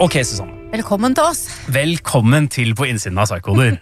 Ok, Susanne. Velkommen til oss. Velkommen til På innsiden av Psykoder.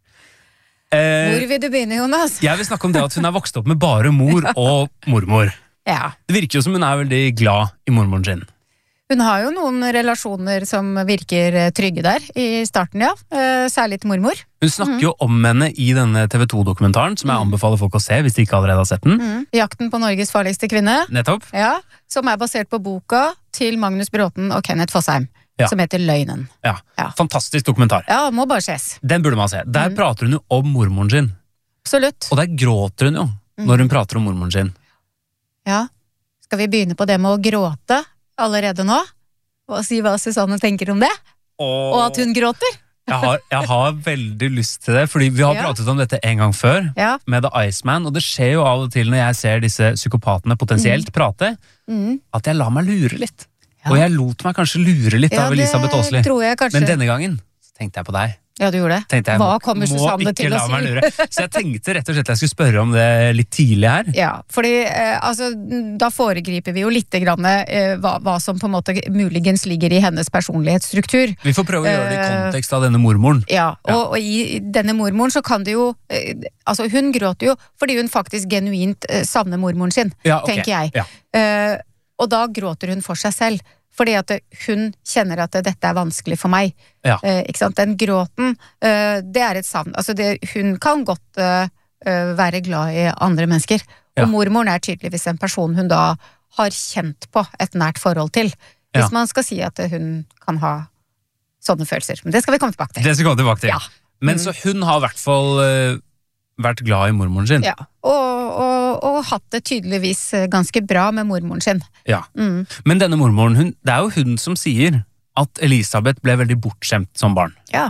Hvor vil du begynne, Jonas? Jeg vil snakke om det at hun vokst opp med bare mor og mormor. Ja. Det virker jo som hun veldig glad i mormoren sin. Hun har jo noen relasjoner som virker trygge der i starten, ja. Særlig til mormor. Hun snakker jo om henne i denne TV 2-dokumentaren, som jeg anbefaler folk å se hvis de ikke allerede har sett den. Jakten på Norges farligste kvinne. Nettopp. Ja, som basert på boka til Magnus Bråten og Kenneth Fossheim. Ja. Som heter Løgnen. Ja, fantastisk dokumentar. Ja, må bare ses. Den burde man se. Der prater hun jo om mormoren sin. Absolutt. Og der gråter hun jo når hun prater om mormoren sin. Ja. Skal vi begynne på det med å gråte allerede nå? Og si hva Susanne tenker om det? Og at hun gråter? Jeg har veldig lyst til det, fordi vi har pratet om dette en gang før med The Iceman, og det skjer jo av og til når jeg ser disse psykopatene potensielt prate, at jeg lar meg lure litt. Og jeg lot meg kanskje lure litt av Elisabeth Åsli. Men denne gangen så tenkte jeg på deg. Ja, du gjorde det. Jeg Hva kommer Susanne til å si? Så jeg tenkte rett og slett jeg skulle spørre om det litt tidlig her. Ja, fordi da foregriper vi jo litt grann hva som på en måte muligens ligger i hennes personlighetsstruktur. Vi får prøve å gjøre det i kontekst av denne mormoren. Ja, og i denne mormoren så kan det jo hun gråter jo fordi hun faktisk genuint savner mormoren sin, tenker jeg. Ja. Og da gråter hun for seg selv. Fordi at hun kjenner at dette er vanskelig for meg. Ja. Ikke sant? Den gråten, det er et savn. Altså hun kan godt være glad i andre mennesker. Og mormoren er tydeligvis en person hun da har kjent på et nært forhold til. Hvis man skal si at hun kan ha sånne følelser. Men det skal vi komme tilbake til. Det skal vi komme tilbake til. Ja. Men så hun har i hvert fall vært glad i mormoren sin. Ja, og hatt det tydeligvis ganske bra med mormoren sin. Ja, men denne mormoren, det er jo hun som sier at Elisabeth ble veldig bortskjemt som barn. Ja.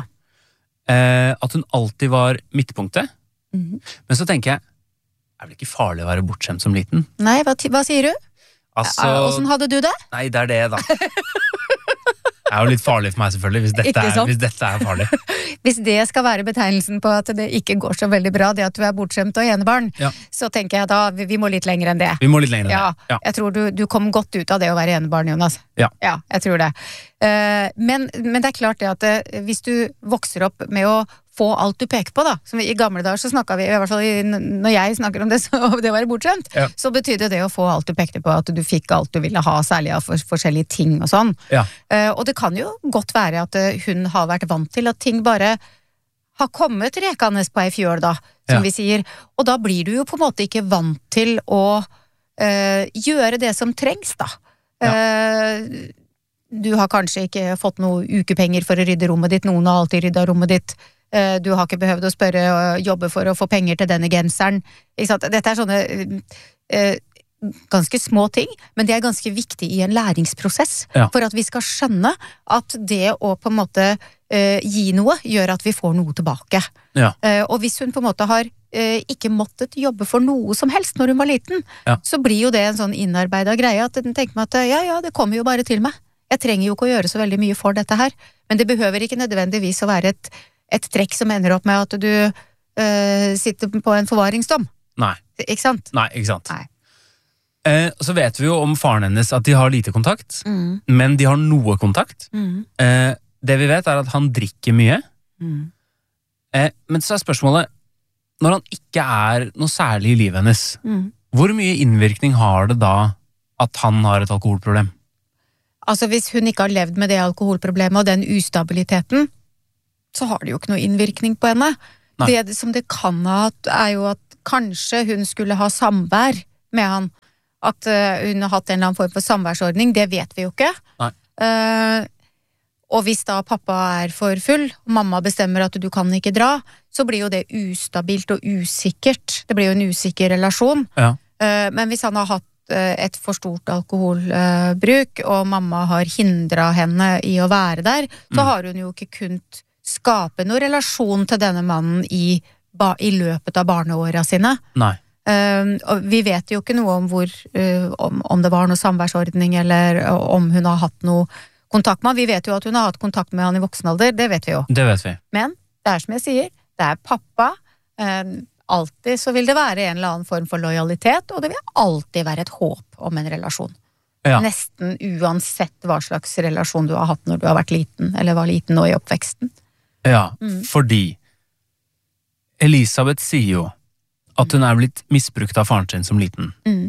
At hun alltid var midtpunktet. Men så tenker jeg, er det ikke farlig å være bortskjemt som liten? Nei, hva sier du? Hvordan hadde du det? Nei, det er det da. Det er jo litt farlig for meg selvfølgelig, hvis dette er farlig. Hvis det skal være betegnelsen på at det ikke går så veldig bra, det at du er bortskjemt og enebarn, så tenker jeg da, vi må litt lenger enn det. Vi må litt lenger enn det. Ja, jeg tror du kom godt ut av det å være enebarn, Jonas. Ja, jeg tror det. Men det er klart det at hvis du vokser opp med å få alt du peker på da, som i gamle dager så snakket vi, i hvert fall når jeg snakker om det, så det å være bortskjemt, så betydde det å få alt du pekte på, at du fikk alt du ville ha, særlig av forskjellige ting og sånn. Ja. Og det kan jo godt være at hun har vært vant til at ting bare har kommet rekende på ei fjøl da, som vi sier, og da blir du jo på en måte ikke vant til å gjøre det som trengs da. Du har kanskje ikke fått noe ukepenger for å rydde rommet ditt, noen har alltid ryddet rommet ditt. Du har ikke behøvd å spørre og jobbe for å få penger til denne genseren. Dette er sånne ganske små ting, men det er ganske viktig i en læringsprosess for at vi skal skjønne at det å på en måte gi noe gjør at vi får noe tilbake. Og hvis hun på en måte har ikke måttet jobbe for noe som helst når hun var liten, så blir jo det en sånn innarbeidet greie at den tenker meg at ja, det kommer jo bare til meg. Jeg trenger jo ikke å gjøre så veldig mye for dette her, men det behøver ikke nødvendigvis å være et trekk som ender opp med at du sitter på en forvaringsdom. Nei. Ikke sant? Nei, ikke sant. Nei. Så vet vi jo om faren hennes at de har lite kontakt, men de har noe kontakt. Det vi vet er at han drikker mye. Men så er spørsmålet, når han ikke er noe særlig i livet hennes, hvor mye innvirkning har det da at han har et alkoholproblem? Altså hvis hun ikke har levd med det alkoholproblemet og den ustabiliteten, så har det jo ikke noe innvirkning på henne. Nei. Det som det kan ha hatt, er jo at kanskje hun skulle ha samvær med han. At hun har hatt en eller annen form for samværsordning, det vet vi jo ikke. Nei. Og hvis da pappa er for full, og mamma bestemmer at du kan ikke dra, så blir jo det ustabilt og usikkert. Det blir jo en usikker relasjon. Ja. Men hvis han har hatt et for stort alkoholbruk, og mamma har hindret henne i å være der, så har hun jo ikke kunnet skape noen relasjon til denne mannen i løpet av barneåra sine. Nei. Og vi vet jo ikke noe om om det var noe samværsordning, eller om hun har hatt noe kontakt med han. Vi vet jo at hun har hatt kontakt med han i voksen alder, det vet vi jo. Det vet vi. Men det er som jeg sier, det er pappa. Alltid så vil det være en eller annen form for lojalitet, og det vil alltid være et håp om en relasjon. Nesten uansett hva slags relasjon du har hatt når du har vært liten, eller var liten nå i oppveksten. Ja, fordi Elisabeth sier jo at hun blitt misbrukt av faren sin som liten.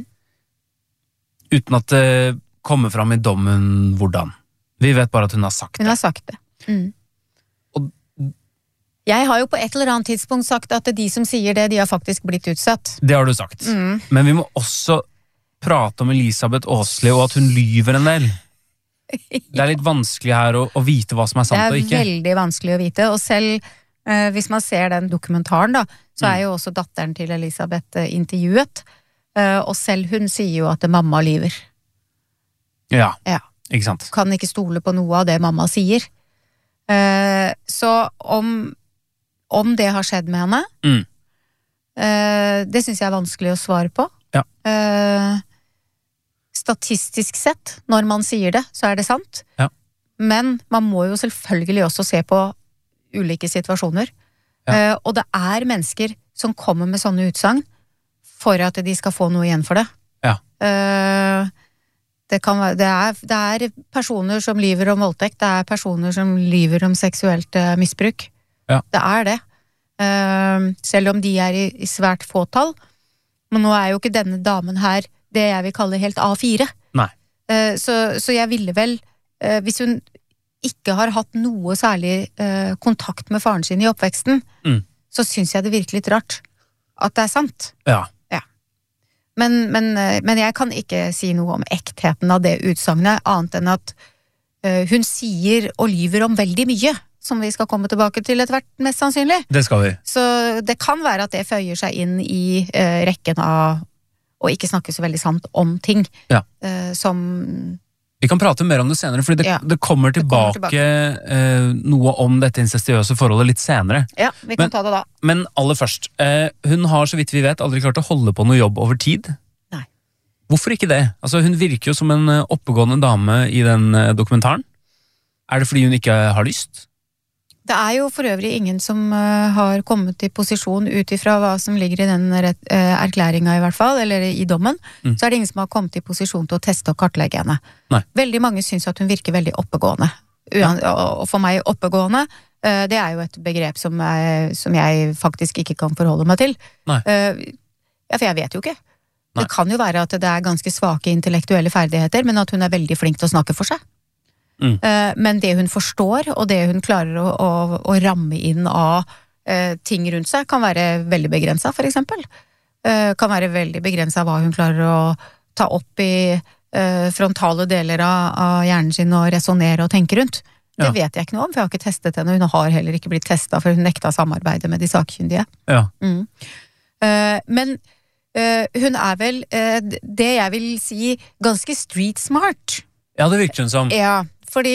Uten at det kommer fram i dommen hvordan. Vi vet bare at hun har sagt det. Hun har sagt det. Og jeg har jo på et eller annet tidspunkt sagt at de som sier det, de har faktisk blitt utsatt. Det har du sagt. Men vi må også prate om Elisabeth Åsli, og at hun lyver en del. Det litt vanskelig her å vite hva som sant og ikke. Det veldig vanskelig å vite, og selv hvis man ser den dokumentaren da, så jo også datteren til Elisabeth intervjuet, og selv hun sier jo at mamma lyver. Ja, ikke sant. Kan ikke stole på noe av det mamma sier. Så om det har skjedd med henne, det synes jeg vanskelig å svare på. Statistisk sett, når man sier det, så det sant. Men man må jo selvfølgelig også se på ulike situasjoner. Og det mennesker som kommer med sånne utsagn for at de skal få noe igjen for det. Det personer som lyver om voldtekt, det personer som lyver om seksuelt misbruk. Det det. Selv om de i svært fåtall. Men nå jo ikke denne damen her det jeg vil kalle helt A4. Nei. Så jeg ville vel, hvis hun ikke har hatt noe særlig kontakt med faren sin i oppveksten, så synes jeg det virker litt rart at det sant. Ja. Men jeg kan ikke si noe om ektheten av det utsagnet, annet enn at hun sier og lyver om veldig mye, som vi skal komme tilbake til etter hvert, mest sannsynlig. Det skal vi. Så det kan være at det føyer seg inn i rekken av å ikke snakke så veldig sant om ting. Som... Vi kan prate mer om det senere, fordi det kommer tilbake noe om dette incestiøse forholdet litt senere. Ja, vi kan ta det da. Men aller først, hun har så vidt vi vet aldri klart å holde på noe jobb over tid. Nei. Hvorfor ikke det? Altså, hun virker jo som en oppegående dame i den dokumentaren. Det fordi hun ikke har lyst? Det jo for øvrig ingen som har kommet i posisjon ut ifra hva som ligger i den erklæringen i hvert fall, eller i dommen, så det ingen som har kommet i posisjon til å teste og kartlegge henne. Nei. Veldig mange synes at hun virker veldig oppegående. Og for meg oppegående, det jo et begrep som jeg faktisk ikke kan forholde meg til. Nei. For jeg vet jo ikke. Nei. Det kan jo være at det ganske svake intellektuelle ferdigheter, men at hun veldig flink til å snakke for seg. Men det hun forstår, og det hun klarer å ramme inn av ting rundt seg, kan være veldig begrenset, for eksempel. Kan være veldig begrenset hva hun klarer å ta opp i frontale deler av hjernen sin og resonere og tenke rundt. Det vet jeg ikke noe om, for jeg har ikke testet henne. Hun har heller ikke blitt testet, for hun nekta samarbeidet med de sakkyndige. Men hun vel det jeg vil si ganske street smart. Ja, det virker hun som. Ja, fordi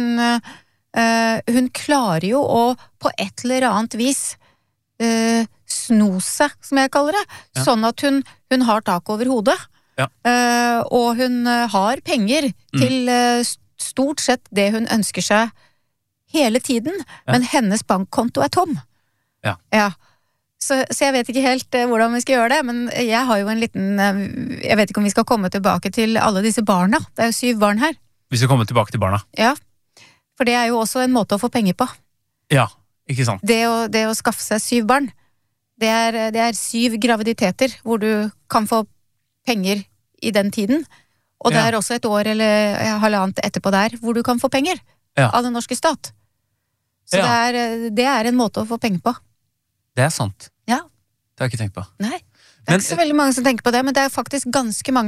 hun klarer jo å på et eller annet vis sno seg, som jeg kaller det, sånn at hun har tak over hodet, og hun har penger til stort sett det hun ønsker seg hele tiden, men hennes bankkonto tom. Så jeg vet ikke helt hvordan vi skal gjøre det, men jeg har jo en liten, jeg vet ikke om vi skal komme tilbake til alle disse barna. Det jo 7 barn her. Vi skal komme tilbake til barna. Ja, for det jo også en måte å få penger på. Ja, ikke sant. Det å skaffe seg 7 barn, det 7 graviditeter hvor du kan få penger i den tiden, og det også et år eller halvannet etterpå der hvor du kan få penger av den norske stat. Så det en måte å få penger på. Det sant. Ja. Det har jeg ikke tenkt på. Nei, det ikke så veldig mange som tenker på det, men det faktisk ganske mange